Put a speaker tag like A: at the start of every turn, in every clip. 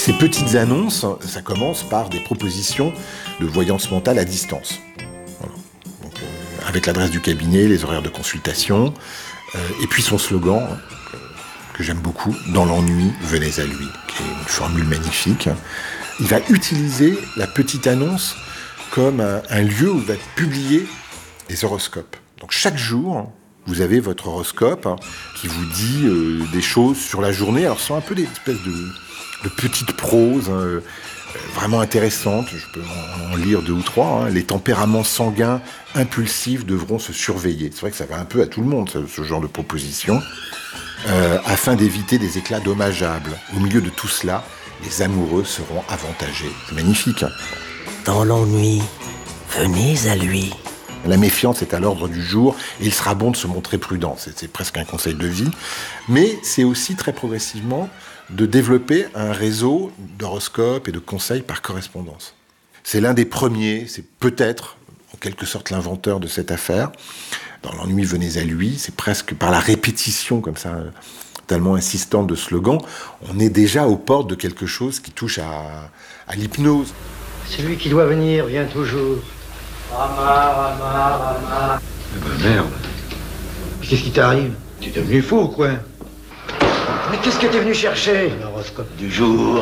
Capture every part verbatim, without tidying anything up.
A: Ces petites annonces, ça commence par des propositions de voyance mentale à distance. Voilà. Donc, euh, avec l'adresse du cabinet, les horaires de consultation, euh, et puis son slogan, hein, que, que j'aime beaucoup, « Dans l'ennui, venez à lui », qui est une formule magnifique. Il va utiliser la petite annonce comme un, un lieu où il va publier les horoscopes. Donc chaque jour, vous avez votre horoscope hein, qui vous dit euh, des choses sur la journée. Alors ce sont un peu des espèces de, de petites proses hein, vraiment intéressantes. Je peux en, en lire deux ou trois. Hein. Les tempéraments sanguins impulsifs devront se surveiller. C'est vrai que ça va un peu à tout le monde, ce, ce genre de proposition. Euh, afin d'éviter des éclats dommageables. Au milieu de tout cela, les amoureux seront avantagés. C'est magnifique. Hein.
B: Dans l'ennui, venez à lui.
A: La méfiance est à l'ordre du jour et il sera bon de se montrer prudent. C'est, c'est presque un conseil de vie. Mais c'est aussi très progressivement de développer un réseau d'horoscopes et de conseils par correspondance. C'est l'un des premiers, c'est peut-être en quelque sorte l'inventeur de cette affaire. Dans l'ennui, venez à lui. C'est presque par la répétition comme ça, tellement insistante de slogan, on est déjà aux portes de quelque chose qui touche à, à l'hypnose.
C: Celui qui doit venir vient toujours. Rama, Rama, Rama.
D: Eh ben merde.
C: Qu'est-ce qui t'arrive?
D: T'es devenu fou ou quoi?
C: Mais qu'est-ce que t'es venu chercher?
D: L'horoscope du jour.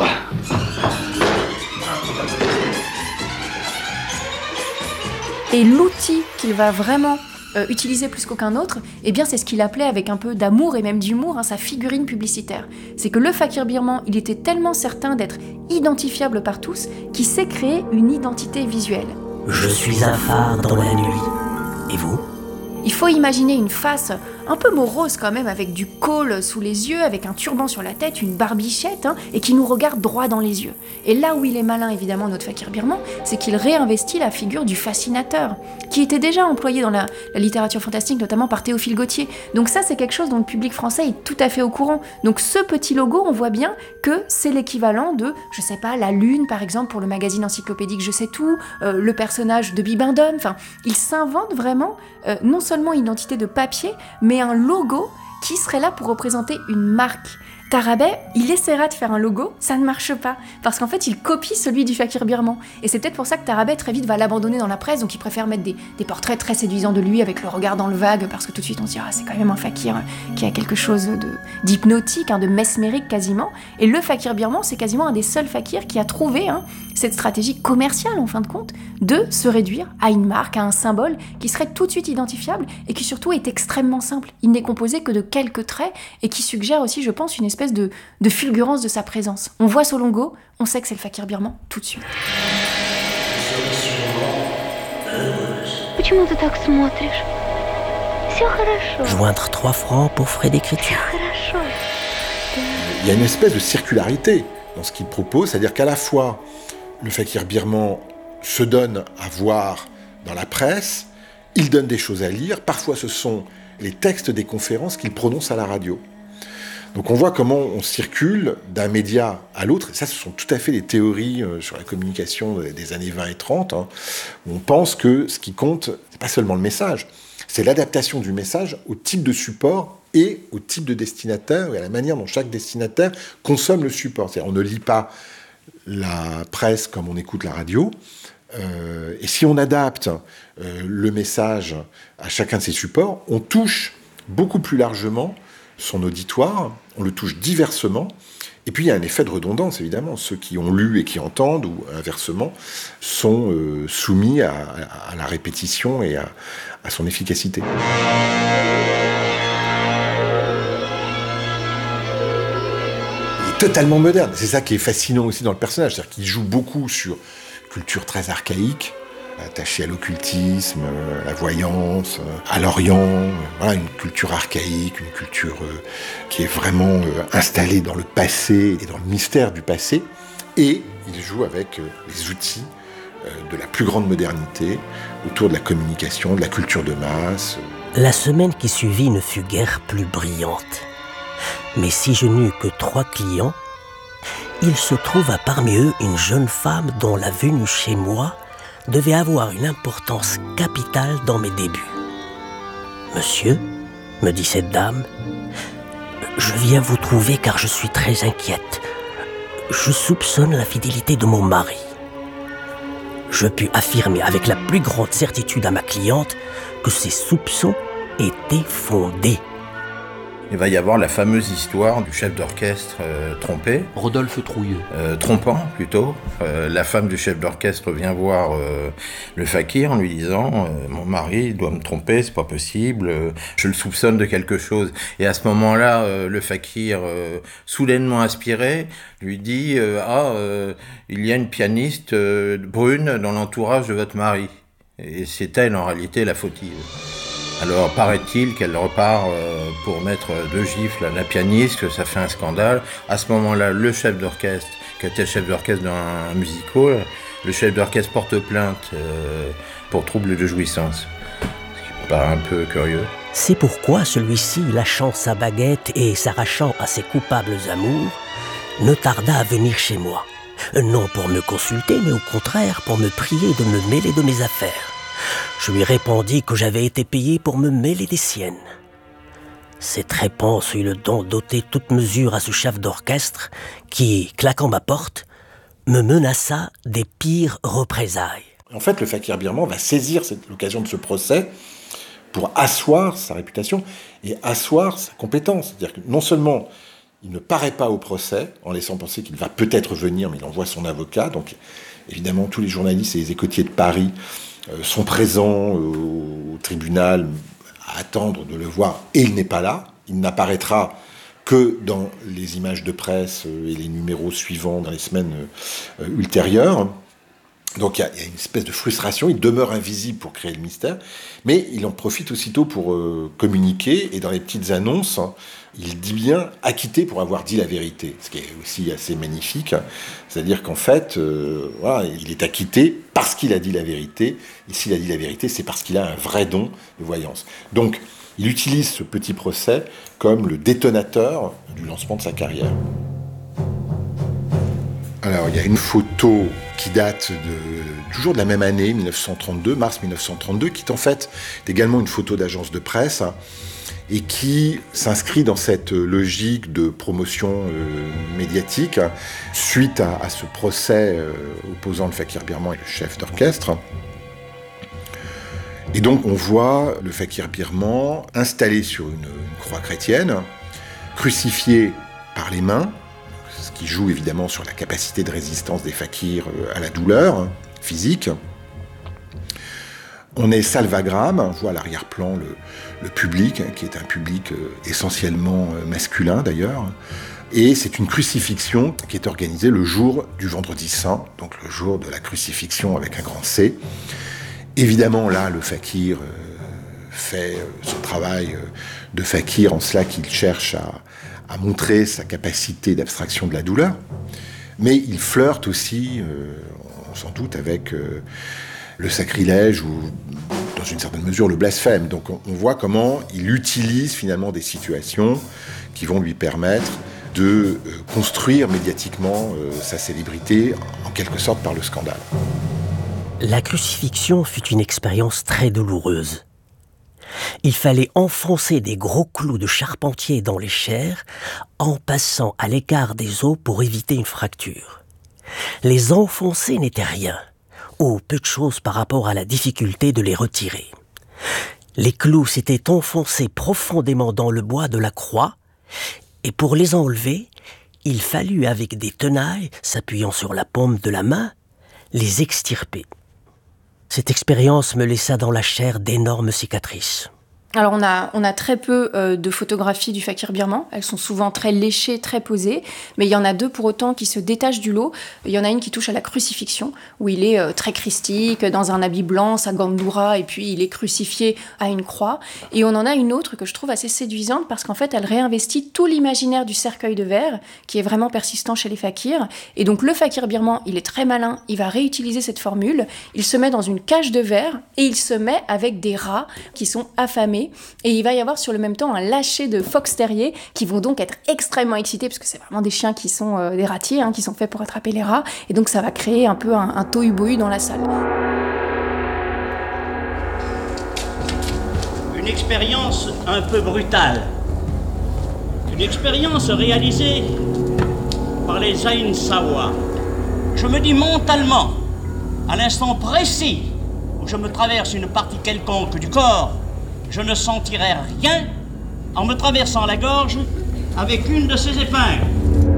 E: Et l'outil qu'il va vraiment euh, utiliser plus qu'aucun autre, eh bien c'est ce qu'il appelait avec un peu d'amour et même d'humour hein, sa figurine publicitaire. C'est que le fakir birman, il était tellement certain d'être identifiable par tous qu'il s'est créé une identité visuelle.
B: Je suis un phare dans la nuit. Et vous ?
E: Il faut imaginer une face un peu morose quand même, avec du col sous les yeux, avec un turban sur la tête, une barbichette, hein, et qui nous regarde droit dans les yeux. Et là où il est malin, évidemment, notre fakir birman, c'est qu'il réinvestit la figure du fascinateur, qui était déjà employé dans la, la littérature fantastique, notamment par Théophile Gautier. Donc ça, c'est quelque chose dont le public français est tout à fait au courant. Donc ce petit logo, on voit bien que c'est l'équivalent de, je sais pas, la Lune, par exemple, pour le magazine encyclopédique Je sais tout, euh, le personnage de Bibendum. Enfin, il s'invente vraiment euh, non seulement une identité de papier, mais un logo qui serait là pour représenter une marque. Tarabay, il essaiera de faire un logo, ça ne marche pas, parce qu'en fait il copie celui du fakir birman. Et c'est peut-être pour ça que Tarabay très vite va l'abandonner dans la presse, donc il préfère mettre des, des portraits très séduisants de lui avec le regard dans le vague, parce que tout de suite on se dit ah c'est quand même un fakir qui a quelque chose de, d'hypnotique, hein, de mesmérique quasiment. Et le fakir birman, c'est quasiment un des seuls fakirs qui a trouvé hein, cette stratégie commerciale en fin de compte, de se réduire à une marque, à un symbole qui serait tout de suite identifiable et qui surtout est extrêmement simple. Il n'est composé que de quelques traits et qui suggère aussi, je pense, une espèce de, de fulgurance de sa présence. On voit son logo, on sait que c'est le fakir birman tout de suite.
F: Почему ты так смотришь? Всё хорошо.
B: Joindre trois francs pour frais d'écriture.
F: Хорошо.
A: Il y a une espèce de circularité dans ce qu'il propose, c'est-à-dire qu'à la fois le fakir birman se donne à voir dans la presse, il donne des choses à lire, parfois ce sont les textes des conférences qu'il prononce à la radio. Donc on voit comment on circule d'un média à l'autre. Ça, ce sont tout à fait les théories euh, sur la communication des années vingt et trente, hein, où on pense que ce qui compte, c'est pas seulement le message, c'est l'adaptation du message au type de support et au type de destinataire et à la manière dont chaque destinataire consomme le support. C'est-à-dire on ne lit pas la presse comme on écoute la radio. Euh, et si on adapte euh, le message à chacun de ces supports, on touche beaucoup plus largement son auditoire, on le touche diversement, et puis il y a un effet de redondance, évidemment. Ceux qui ont lu et qui entendent, ou inversement, sont euh, soumis à, à, à la répétition et à, à son efficacité. Il est totalement moderne, c'est ça qui est fascinant aussi dans le personnage, c'est-à-dire qu'il joue beaucoup sur culture très archaïque, attaché à l'occultisme, à la voyance, à l'Orient, voilà, une culture archaïque, une culture euh, qui est vraiment euh, installée dans le passé et dans le mystère du passé. Et il joue avec euh, les outils euh, de la plus grande modernité autour de la communication, de la culture de masse.
B: La semaine qui suivit ne fut guère plus brillante. Mais si je n'eus que trois clients, il se trouva parmi eux une jeune femme dont la venue chez moi devait avoir une importance capitale dans mes débuts. « Monsieur, me dit cette dame, je viens vous trouver car je suis très inquiète. Je soupçonne la fidélité de mon mari. Je pus affirmer avec la plus grande certitude à ma cliente que ses soupçons étaient fondés.
G: Il va y avoir la fameuse histoire du chef d'orchestre euh, trompé.
H: Rodolphe Trouilleux.
G: Euh, trompant, plutôt. Euh, la femme du chef d'orchestre vient voir euh, le fakir en lui disant euh, « Mon mari doit me tromper, c'est pas possible, euh, je le soupçonne de quelque chose. » Et à ce moment-là, euh, le fakir, euh, soudainement inspiré, lui dit euh, « Ah, euh, il y a une pianiste euh, brune dans l'entourage de votre mari. » Et c'est elle, en réalité, la fautive. Alors, paraît-il qu'elle repart euh, pour mettre deux gifles à la pianiste, que ça fait un scandale. À ce moment-là, le chef d'orchestre, qui était chef d'orchestre d'un musical, le chef d'orchestre porte plainte euh, pour trouble de jouissance. Ce qui paraît un peu curieux.
B: C'est pourquoi celui-ci, lâchant sa baguette et s'arrachant à ses coupables amours, ne tarda à venir chez moi. Non pour me consulter, mais au contraire pour me prier de me mêler de mes affaires. Je lui répondis que j'avais été payé pour me mêler des siennes. Cette réponse eut le don d'ôter toute mesure à ce chef d'orchestre qui, claquant ma porte, me menaça des pires représailles.
A: En fait, le fakir birman va saisir cette, l'occasion de ce procès pour asseoir sa réputation et asseoir sa compétence. C'est-à-dire que non seulement il ne paraît pas au procès, en laissant penser qu'il va peut-être venir, mais il envoie son avocat. Donc, évidemment, tous les journalistes et les écoutiers de Paris euh, sont présents euh, au tribunal à attendre de le voir, et il n'est pas là. Il n'apparaîtra que dans les images de presse euh, et les numéros suivants dans les semaines euh, ultérieures. Donc il y, y a une espèce de frustration, il demeure invisible pour créer le mystère, mais il en profite aussitôt pour euh, communiquer, et dans les petites annonces, hein, il dit bien « acquitté pour avoir dit la vérité », ce qui est aussi assez magnifique, hein. C'est-à-dire qu'en fait, euh, voilà, il est acquitté parce qu'il a dit la vérité, et s'il a dit la vérité, c'est parce qu'il a un vrai don de voyance. Donc, il utilise ce petit procès comme le détonateur du lancement de sa carrière. Alors, il y a une photo qui date de, toujours de la même année, dix-neuf cent trente-deux, mars dix-neuf cent trente-deux, qui est en fait également une photo d'agence de presse, hein, et qui s'inscrit dans cette logique de promotion euh, médiatique, hein, suite à, à ce procès euh, opposant le fakir birman et le chef d'orchestre. Et donc, on voit le fakir birman installé sur une, une croix chrétienne, crucifié par les mains, ce qui joue évidemment sur la capacité de résistance des fakirs à la douleur physique. On est salvagram, on voit à l'arrière-plan le, le public, qui est un public essentiellement masculin d'ailleurs, et c'est une crucifixion qui est organisée le jour du Vendredi Saint, donc le jour de la crucifixion avec un grand C. Évidemment, là, le fakir fait son travail de fakir en cela qu'il cherche à à montrer sa capacité d'abstraction de la douleur, mais il flirte aussi, euh, sans doute, avec euh, le sacrilège ou, dans une certaine mesure, le blasphème. Donc on, on voit comment il utilise finalement des situations qui vont lui permettre de euh, construire médiatiquement euh, sa célébrité, en quelque sorte par le scandale.
B: La crucifixion fut une expérience très douloureuse. Il fallait enfoncer des gros clous de charpentier dans les chairs en passant à l'écart des os pour éviter une fracture. Les enfoncer n'était rien, ou peu de choses par rapport à la difficulté de les retirer. Les clous s'étaient enfoncés profondément dans le bois de la croix, et pour les enlever, il fallut avec des tenailles, s'appuyant sur la paume de la main, les extirper. Cette expérience me laissa dans la chair d'énormes cicatrices.
E: Alors on a, on a très peu euh, de photographies du fakir birman, elles sont souvent très léchées, très posées, mais il y en a deux pour autant qui se détachent du lot. Il y en a une qui touche à la crucifixion, où il est euh, très christique, dans un habit blanc, sa gandoura, et puis il est crucifié à une croix. Et on en a une autre que je trouve assez séduisante, parce qu'en fait elle réinvestit tout l'imaginaire du cercueil de verre, qui est vraiment persistant chez les fakirs. Et donc le fakir birman, il est très malin, il va réutiliser cette formule, il se met dans une cage de verre, et il se met avec des rats qui sont affamés. Et il va y avoir sur le même temps un lâcher de fox terriers qui vont donc être extrêmement excités, parce que c'est vraiment des chiens qui sont euh, des ratiers, hein, qui sont faits pour attraper les rats. Et donc ça va créer un peu un, un tohu-bohu dans la salle.
I: Une expérience un peu brutale. Une expérience réalisée par par les Aïn Sawa. Je me dis mentalement, à l'instant précis où je me traverse une partie quelconque du corps, je ne sentirai rien en me traversant la gorge avec une de ces épingles.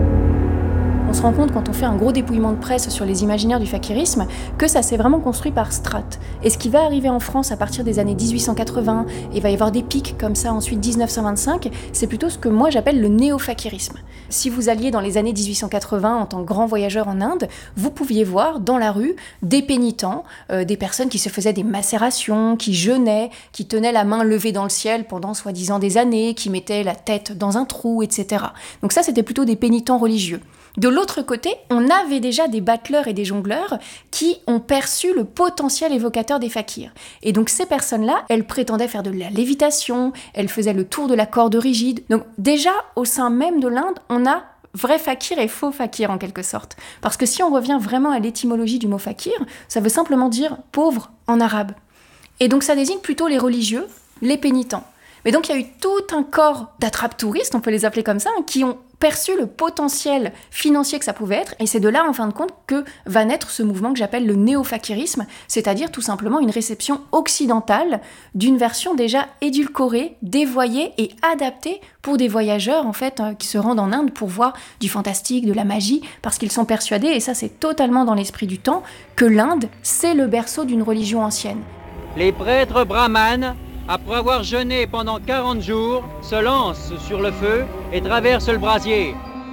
E: On se rend compte quand on fait un gros dépouillement de presse sur les imaginaires du fakirisme que ça s'est vraiment construit par strates. Et ce qui va arriver en France à partir des années dix-huit cent quatre-vingts, et il va y avoir des pics comme ça ensuite dix-neuf cent vingt-cinq, c'est plutôt ce que moi j'appelle le néo-fakirisme. Si vous alliez dans les années dix-huit cent quatre-vingts en tant que grand voyageur en Inde, vous pouviez voir dans la rue des pénitents, euh, des personnes qui se faisaient des macérations, qui jeûnaient, qui tenaient la main levée dans le ciel pendant soi-disant des années, qui mettaient la tête dans un trou, et cetera. Donc ça, c'était plutôt des pénitents religieux. De l'autre côté, on avait déjà des battleurs et des jongleurs qui ont perçu le potentiel évocateur des fakirs. Et donc ces personnes-là, elles prétendaient faire de la lévitation, elles faisaient le tour de la corde rigide. Donc déjà, au sein même de l'Inde, on a vrai fakir et faux fakir en quelque sorte. Parce que si on revient vraiment à l'étymologie du mot fakir, ça veut simplement dire pauvre en arabe. Et donc ça désigne plutôt les religieux, les pénitents. Mais donc il y a eu tout un corps d'attrape-touristes, on peut les appeler comme ça, hein, qui ont perçu le potentiel financier que ça pouvait être, et c'est de là, en fin de compte, que va naître ce mouvement que j'appelle le néo-fakirisme, c'est-à-dire tout simplement une réception occidentale d'une version déjà édulcorée, dévoyée et adaptée pour des voyageurs, en fait, euh, qui se rendent en Inde pour voir du fantastique, de la magie, parce qu'ils sont persuadés, et ça c'est totalement dans l'esprit du temps, que l'Inde, c'est le berceau d'une religion ancienne.
H: Les prêtres brahmanes, après avoir jeûné pendant quarante jours, se lancent sur le feu et traversent le brasier.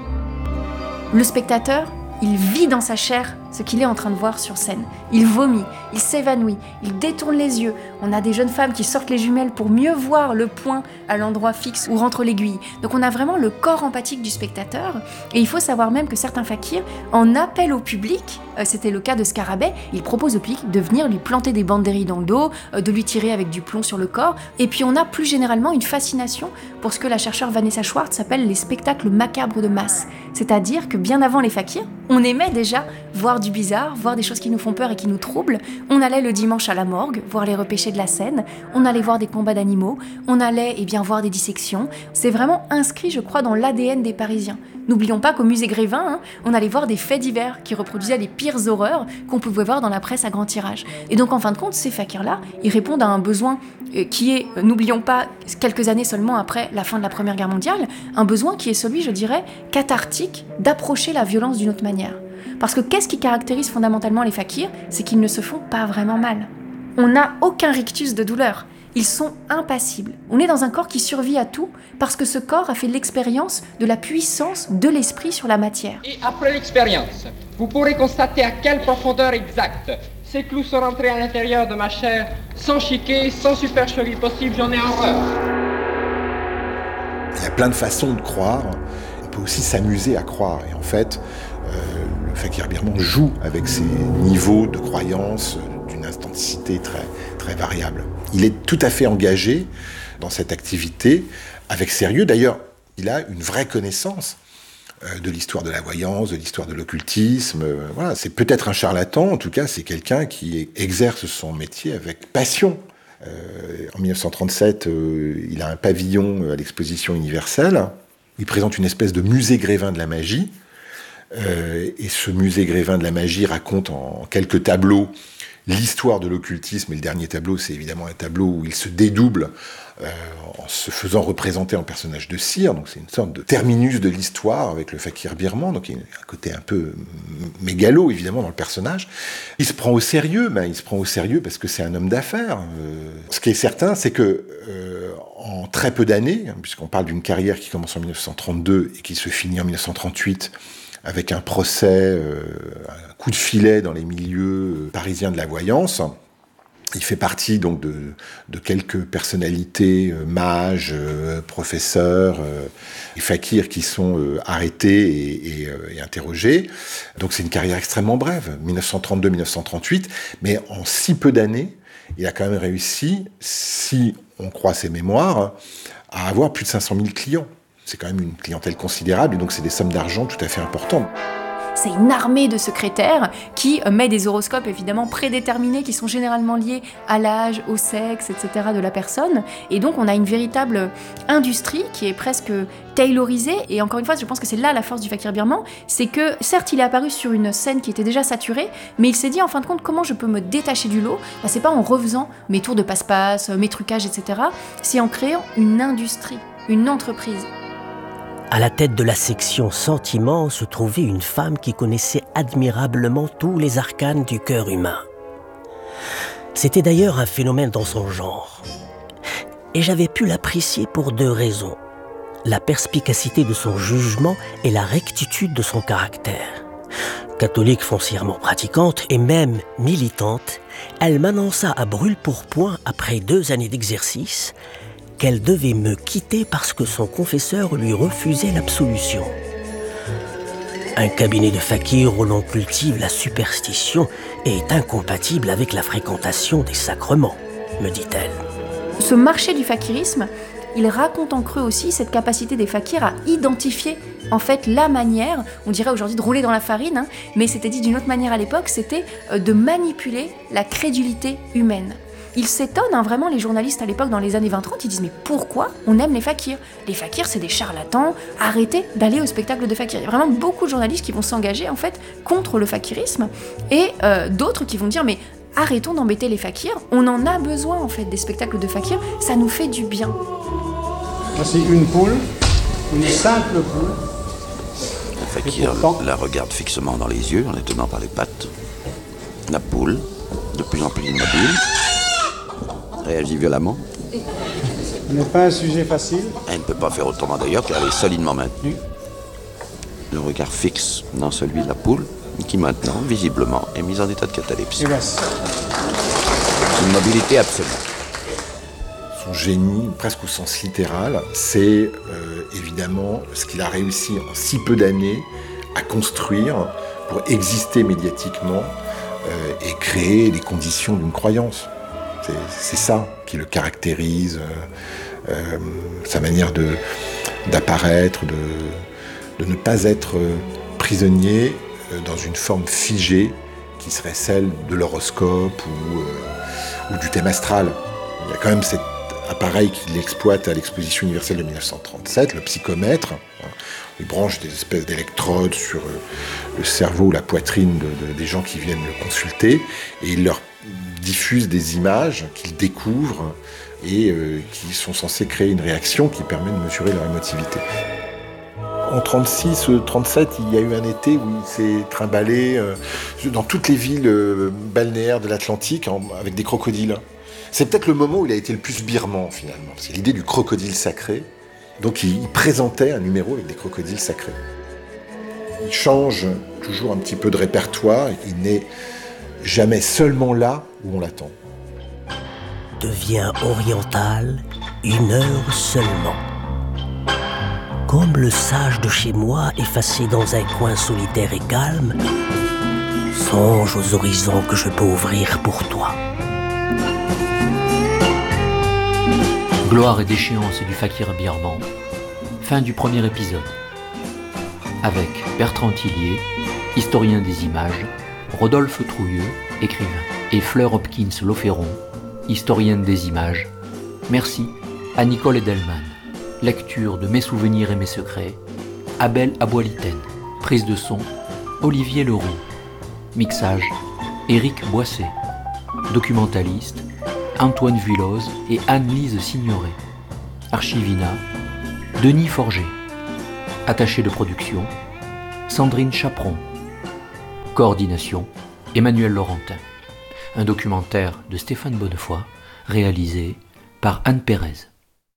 E: Le spectateur, il vit dans sa chair ce qu'il est en train de voir sur scène. Il vomit, il s'évanouit, il détourne les yeux. On a des jeunes femmes qui sortent les jumelles pour mieux voir le point à l'endroit fixe où rentre l'aiguille. Donc on a vraiment le corps empathique du spectateur. Et il faut savoir même que certains fakirs en appellent au public, euh, c'était le cas de Scarabée, il propose au public de venir lui planter des banderilles dans le dos, euh, de lui tirer avec du plomb sur le corps. Et puis on a plus généralement une fascination pour ce que la chercheure Vanessa Schwartz appelle les spectacles macabres de masse. C'est-à-dire que bien avant les fakirs, on aimait déjà voir du bizarre, voir des choses qui nous font peur et qui nous troublent. On allait le dimanche à la morgue, voir les repêchés de la Seine, on allait voir des combats d'animaux, on allait eh bien, voir des dissections. C'est vraiment inscrit, je crois, dans l'A D N des Parisiens. N'oublions pas qu'au musée Grévin, hein, on allait voir des faits divers qui reproduisaient les pires horreurs qu'on pouvait voir dans la presse à grand tirage. Et donc en fin de compte, ces fakirs-là, ils répondent à un besoin euh, qui est, euh, n'oublions pas, quelques années seulement après la fin de la Première Guerre mondiale, un besoin qui est celui, je dirais, cathartique, d'approcher la violence d'une autre manière. Parce que qu'est-ce qui caractérise fondamentalement les fakirs ? C'est qu'ils ne se font pas vraiment mal. On n'a aucun rictus de douleur. Ils sont impassibles. On est dans un corps qui survit à tout parce que ce corps a fait l'expérience de la puissance de l'esprit sur la matière.
J: Et après l'expérience, vous pourrez constater à quelle profondeur exacte ces clous sont rentrés à l'intérieur de ma chair, sans chiquer, sans supercherie possible, j'en ai horreur.
A: Il y a plein de façons de croire. On peut aussi s'amuser à croire. Et en fait, euh, le fakir birman joue avec ces niveaux de croyance d'une intensité très, très variable. Il est tout à fait engagé dans cette activité avec sérieux. D'ailleurs, il a une vraie connaissance euh, de l'histoire de la voyance, de l'histoire de l'occultisme. Euh, voilà, c'est peut-être un charlatan, en tout cas, c'est quelqu'un qui exerce son métier avec passion. Euh, en dix-neuf cent trente-sept, euh, il a un pavillon à l'exposition universelle. Il présente une espèce de musée Grévin de la magie. Euh, et ce musée Grévin de la magie raconte en quelques tableaux l'histoire de l'occultisme. Et le dernier tableau, c'est évidemment un tableau où il se dédouble euh, en se faisant représenter en personnage de cire. Donc c'est une sorte de terminus de l'histoire avec le fakir birman. Donc il y a un côté un peu mégalo, évidemment, dans le personnage. Il se prend au sérieux, ben, il se prend au sérieux parce que c'est un homme d'affaires. Euh, ce qui est certain, c'est que euh, en très peu d'années, hein, puisqu'on parle d'une carrière qui commence en dix-neuf cent trente-deux et qui se finit en dix-neuf cent trente-huit, avec un procès, euh, un coup de filet dans les milieux parisiens de la voyance. Il fait partie donc de, de quelques personnalités, euh, mages, euh, professeurs, euh, et fakirs qui sont euh, arrêtés et, et, euh, et interrogés. Donc c'est une carrière extrêmement brève, dix-neuf cent trente-deux à dix-neuf cent trente-huit, mais en si peu d'années, il a quand même réussi, si on croit ses mémoires, à avoir plus de cinq cent mille clients. C'est quand même une clientèle considérable, et donc c'est des sommes d'argent tout à fait importantes.
E: c'est une armée de secrétaires qui euh, met des horoscopes évidemment prédéterminés qui sont généralement liés à l'âge, au sexe, et cetera de la personne. Et donc on a une véritable industrie qui est presque taylorisée. Et encore une fois, je pense que c'est là la force du fakir birman, c'est que certes il est apparu sur une scène qui était déjà saturée, mais il s'est dit en fin de compte comment je peux me détacher du lot. Bah, c'est pas en refaisant mes tours de passe-passe, mes trucages, et cetera. C'est en créant une industrie, une entreprise.
B: À la tête de la section Sentiments se trouvait une femme qui connaissait admirablement tous les arcanes du cœur humain. C'était d'ailleurs un phénomène dans son genre. Et j'avais pu l'apprécier pour deux raisons. La perspicacité de son jugement et la rectitude de son caractère. Catholique foncièrement pratiquante et même militante, elle m'annonça à brûle-pourpoint, après deux années d'exercice, qu'elle devait me quitter parce que son confesseur lui refusait l'absolution. Un cabinet de fakir où l'on cultive la superstition est incompatible avec la fréquentation des sacrements, me dit-elle.
E: Ce marché du fakirisme, il raconte en creux aussi cette capacité des fakirs à identifier en fait la manière, on dirait aujourd'hui de rouler dans la farine, hein, mais c'était dit d'une autre manière à l'époque, c'était de manipuler la crédulité humaine. Ils s'étonnent, hein, vraiment, les journalistes à l'époque, dans les années vingt trente, ils disent « Mais pourquoi on aime les fakirs ? Les fakirs, c'est des charlatans, arrêtez d'aller au spectacle de fakirs. » Il y a vraiment beaucoup de journalistes qui vont s'engager, en fait, contre le fakirisme, et euh, d'autres qui vont dire « Mais arrêtons d'embêter les fakirs, on en a besoin, en fait, des spectacles de fakirs, ça nous fait du bien. »
K: Voici une poule, une simple poule.
L: Le fakir la regarde fixement dans les yeux, en la tenant par les pattes. La poule, de plus en plus immobile, réagit violemment.
K: Ce n'est pas un sujet facile.
L: Elle ne peut pas faire autrement d'ailleurs car elle est solidement maintenue. Le regard fixe dans celui de la poule, qui maintenant, visiblement, est mise en état de catalepsie. C'est une mobilité absolue.
A: Son génie, presque au sens littéral, c'est euh, évidemment ce qu'il a réussi en si peu d'années à construire pour exister médiatiquement euh, et créer les conditions d'une croyance. C'est, c'est ça qui le caractérise, euh, euh, sa manière de, d'apparaître, de, de ne pas être prisonnier euh, dans une forme figée qui serait celle de l'horoscope ou, euh, ou du thème astral. Il y a quand même cet appareil qu'il exploite à l'exposition universelle de dix-neuf cent trente-sept, le psychomètre. Il branche des espèces d'électrodes sur le cerveau ou la poitrine de, de, des gens qui viennent le consulter et il leur diffuse des images qu'il découvre et euh, qui sont censées créer une réaction qui permet de mesurer leur émotivité. En trente-six, trente-sept, il y a eu un été où il s'est trimballé euh, dans toutes les villes euh, balnéaires de l'Atlantique en, avec des crocodiles. C'est peut-être le moment où il a été le plus birman, finalement. C'est l'idée du crocodile sacré. Donc il, il présentait un numéro avec des crocodiles sacrés. Il change toujours un petit peu de répertoire. Il n'est jamais seulement là où on l'attend.
B: Devient oriental une heure seulement. Comme le sage de chez moi, effacé dans un coin solitaire et calme, songe aux horizons que je peux ouvrir pour toi.
M: Gloire et déchéance du fakir birman. Fin du premier épisode. Avec Bertrand Tillier, historien des images, Rodolphe Trouilleux, écrivain, et Fleur Hopkins Loferron, historienne des images. Merci à Nicole Edelman. Lecture de Mes souvenirs et mes secrets. Abel Aboiliten. Prise de son, Olivier Leroux. Mixage, Éric Boisset. Documentaliste, Antoine Vuilloz et Anne-Lise Signoret. Archivina, Denis Forger. Attaché de production, Sandrine Chaperon. Coordination, Emmanuel Laurentin. Un documentaire de Stéphane Bonnefoy, réalisé par Anne Pérez.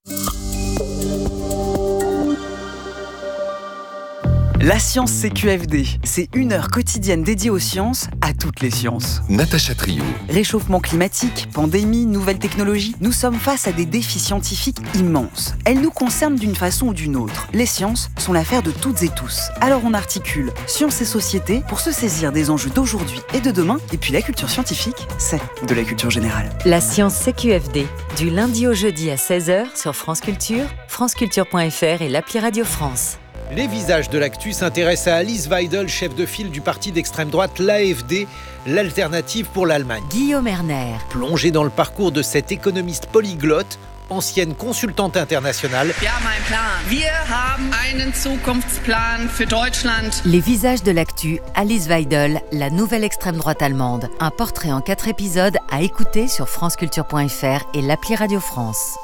N: La science C Q F D, c'est une heure quotidienne dédiée aux sciences, à toutes les sciences.
O: Natacha Trio.
N: Réchauffement climatique, pandémie, nouvelles technologies, nous sommes face à des défis scientifiques immenses. Elles nous concernent d'une façon ou d'une autre. Les sciences sont l'affaire de toutes et tous. Alors on articule science et société pour se saisir des enjeux d'aujourd'hui et de demain. Et puis la culture scientifique, c'est de la culture générale.
P: La science C Q F D, du lundi au jeudi à seize heures sur France Culture, franceculture point f r et l'appli Radio France.
O: Les visages de l'actu s'intéressent à Alice Weidel, chef de file du parti d'extrême droite l'A F D, l'Alternative pour l'Allemagne.
Q: Guillaume Erner.
O: Plongé dans le parcours de cette économiste polyglotte, ancienne consultante internationale.
R: Ja, mein Plan. Wir haben einen Zukunftsplan für Deutschland.
Q: Les visages de l'actu, Alice Weidel, la nouvelle extrême droite allemande. Un portrait en quatre épisodes à écouter sur franceculture point f r et l'appli Radio France.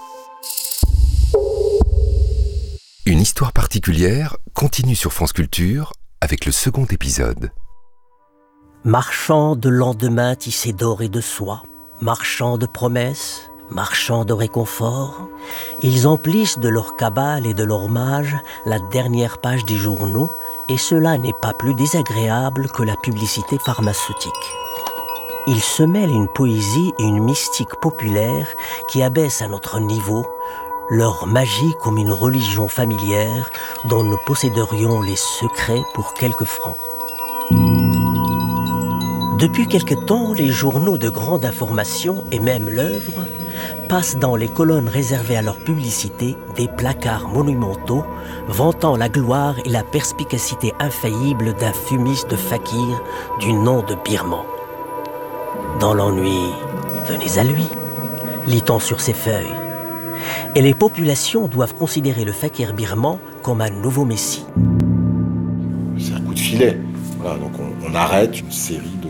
S: Une histoire particulière continue sur France Culture avec le second épisode.
B: Marchands de lendemain tissés d'or et de soie, marchands de promesses, marchands de réconfort, ils emplissent de leur cabale et de leur mage la dernière page des journaux, et cela n'est pas plus désagréable que la publicité pharmaceutique. Ils se mêlent une poésie et une mystique populaire qui abaissent à notre niveau leur magie comme une religion familière dont nous posséderions les secrets pour quelques francs. Depuis quelque temps, les journaux de grande information et même l'œuvre passent dans les colonnes réservées à leur publicité des placards monumentaux vantant la gloire et la perspicacité infaillible d'un fumiste de fakir du nom de Birman. Dans l'ennui, venez à lui, lit-on sur ses feuilles. Et les populations doivent considérer le fakir birman comme un nouveau messie.
A: C'est un coup de filet. Voilà, donc on, on arrête une série de,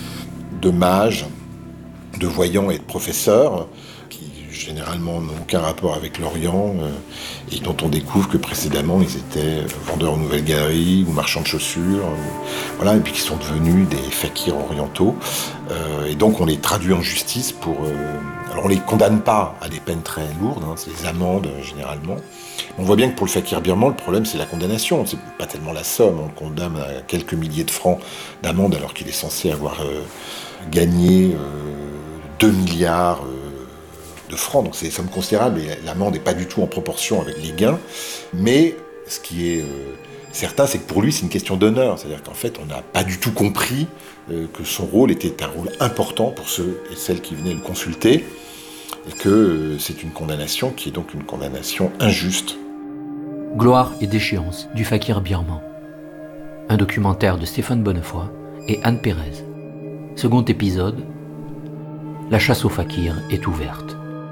A: de mages, de voyants et de professeurs qui généralement n'ont aucun rapport avec l'Orient euh, et dont on découvre que précédemment ils étaient vendeurs aux nouvelles galeries ou marchands de chaussures, euh, voilà, et puis qui sont devenus des fakirs orientaux. Euh, et donc on les traduit en justice pour... Euh, alors on les condamne pas à des peines très lourdes, hein, c'est les amendes euh, généralement. On voit bien que pour le fakir birman, le problème c'est la condamnation, c'est pas tellement la somme, on le condamne à quelques milliers de francs d'amende alors qu'il est censé avoir euh, gagné euh, deux milliards euh, de francs, donc c'est des sommes considérables et l'amende n'est pas du tout en proportion avec les gains, mais ce qui est euh, certain c'est que pour lui c'est une question d'honneur, c'est-à-dire qu'en fait on n'a pas du tout compris euh, que son rôle était un rôle important pour ceux et celles qui venaient le consulter, et que euh, c'est une condamnation qui est donc une condamnation injuste.
M: Gloire et déchéance du fakir birman. Un documentaire de Stéphane Bonnefoy et Anne Pérez. Second épisode, la chasse aux fakirs est ouverte.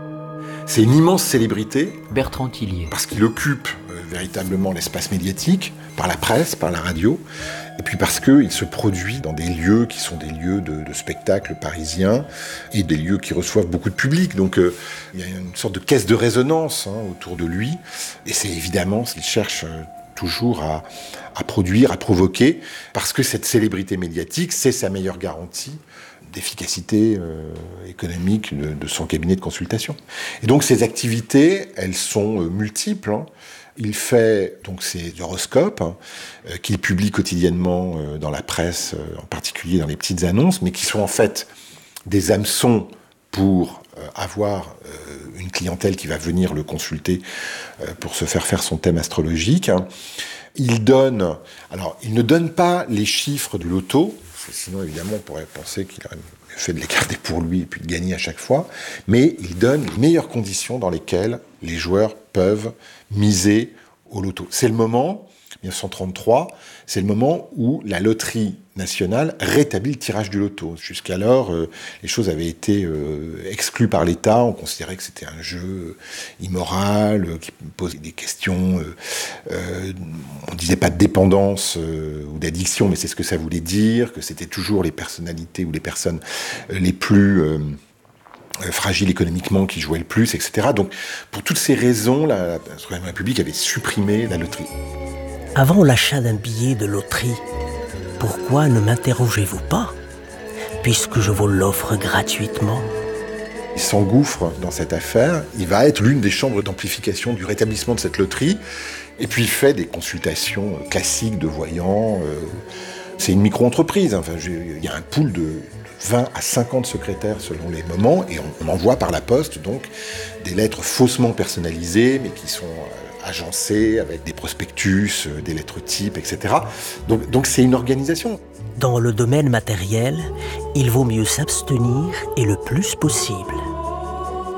A: C'est une immense célébrité.
M: Bertrand Tillier.
A: Parce qu'il occupe euh, véritablement l'espace médiatique, par la presse, par la radio, et puis parce qu'il se produit dans des lieux qui sont des lieux de, de spectacle parisiens, et des lieux qui reçoivent beaucoup de public. Donc euh, il y a une sorte de caisse de résonance hein, autour de lui, et c'est évidemment ce qu'il cherche euh, toujours à, à produire, à provoquer, parce que cette célébrité médiatique, c'est sa meilleure garantie d'efficacité euh, économique de, de son cabinet de consultation. Et donc ces activités, elles sont euh, multiples. Hein. Il fait donc ses horoscopes hein, euh, qu'il publie quotidiennement euh, dans la presse, euh, en particulier dans les petites annonces, mais qui sont en fait des hameçons pour euh, avoir euh, une clientèle qui va venir le consulter euh, pour se faire faire son thème astrologique. Hein. Il donne, alors il ne donne pas les chiffres de loto, sinon évidemment on pourrait penser qu'il aurait mieux fait de les garder pour lui et puis de gagner à chaque fois, mais il donne les meilleures conditions dans lesquelles les joueurs peuvent miser au loto. C'est le moment, dix-neuf cent trente-trois, c'est le moment où la loterie nationale rétablit le tirage du loto. Jusqu'alors, euh, les choses avaient été euh, exclues par l'État, on considérait que c'était un jeu immoral, euh, qui posait des questions, euh, euh, on ne disait pas de dépendance euh, ou d'addiction, mais c'est ce que ça voulait dire, que c'était toujours les personnalités ou les personnes euh, les plus... Euh, fragiles économiquement qui jouaient le plus, et cetera. Donc, pour toutes ces raisons, la, la Troisième République avait supprimé la loterie.
B: Avant l'achat d'un billet de loterie, pourquoi ne m'interrogez-vous pas, puisque je vous l'offre gratuitement ?
A: Il s'engouffre dans cette affaire, il va être l'une des chambres d'amplification du rétablissement de cette loterie, et puis il fait des consultations classiques de voyants. Euh, c'est une micro-entreprise, enfin, il y a un pool de vingt à cinquante secrétaires selon les moments, et on, on envoie par la poste donc des lettres faussement personnalisées, mais qui sont euh, agencées avec des prospectus, euh, des lettres types, et cetera. Donc, donc c'est une organisation.
B: Dans le domaine matériel, il vaut mieux s'abstenir et le plus possible.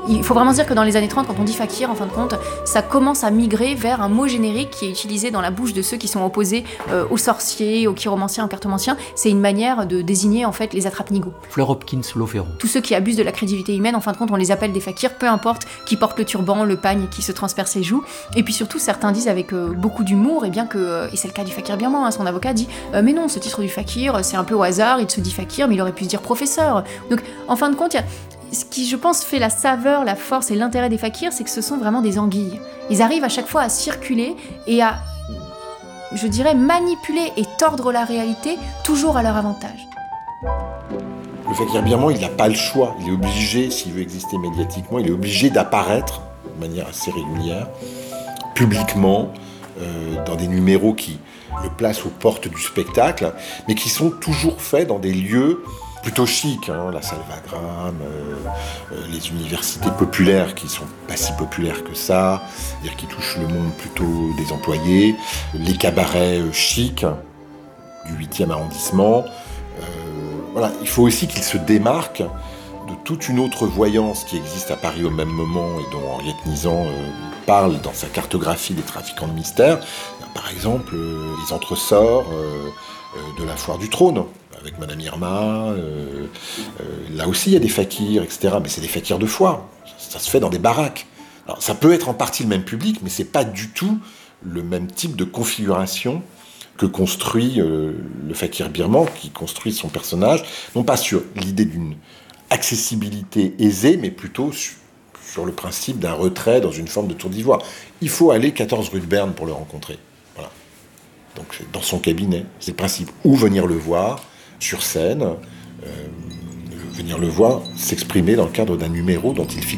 E: Il faut vraiment dire que dans les années trente, quand on dit fakir, en fin de compte, ça commence à migrer vers un mot générique qui est utilisé dans la bouche de ceux qui sont opposés euh, aux sorciers, aux chiromanciens, aux cartomanciens. C'est une manière de désigner en fait les attrape-nigauds.
M: Fleur Hopkins Lauferron.
E: Tous ceux qui abusent de la crédulité humaine, en fin de compte, on les appelle des fakirs, peu importe qui porte le turban, le pagne qui se transperce les joues. Et puis surtout, certains disent avec euh, beaucoup d'humour, et bien que, et c'est le cas du fakir birman, hein, son avocat dit euh, mais non, ce titre du fakir, c'est un peu au hasard, il se dit fakir, mais il aurait pu se dire professeur. Donc en fin de compte, il y a ce qui, je pense, fait la saveur, la force et l'intérêt des fakirs, c'est que ce sont vraiment des anguilles. Ils arrivent à chaque fois à circuler et à, je dirais, manipuler et tordre la réalité, toujours à leur avantage.
A: Le fakir birman, il n'a pas le choix. Il est obligé, s'il veut exister médiatiquement, il est obligé d'apparaître de manière assez régulière, publiquement, euh, dans des numéros qui le placent aux portes du spectacle, mais qui sont toujours faits dans des lieux plutôt chic, hein, la salle Wagram, euh, euh, les universités populaires qui sont pas si populaires que ça, c'est-à-dire qui touchent le monde plutôt des employés, les cabarets euh, chics du huitième arrondissement. Euh, voilà, il faut aussi qu'ils se démarquent de toute une autre voyance qui existe à Paris au même moment et dont Henriette Nizan euh, parle dans sa cartographie des trafiquants de mystère. Par exemple, euh, les entresorts euh, euh, de la foire du trône, avec Madame Irma, euh, euh, là aussi il y a des fakirs, et cetera. Mais c'est des fakirs de foire, ça, ça se fait dans des baraques. Alors ça peut être en partie le même public, mais c'est pas du tout le même type de configuration que construit euh, le fakir birman, qui construit son personnage, non pas sur l'idée d'une accessibilité aisée, mais plutôt sur, sur le principe d'un retrait dans une forme de tour d'ivoire. Il faut aller quatorze rue de Berne pour le rencontrer. Voilà. Donc c'est dans son cabinet, c'est le principe. Ou venir le voir sur scène, euh, venir le voir s'exprimer dans le cadre d'un numéro dont il fixe